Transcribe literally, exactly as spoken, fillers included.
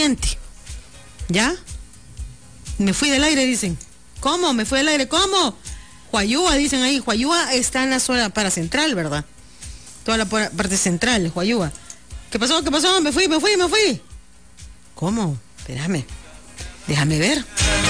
siguiente. ¿Ya? Me fui del aire, dicen. ¿Cómo? ¿Me fui del aire? ¿Cómo? Huayúa, dicen ahí. Huayúa está en la zona para central, ¿verdad? Toda la parte central, Huayúa. ¿Qué pasó? ¿Qué pasó? Me fui, me fui, me fui. ¿Cómo? Espérame. Déjame ver.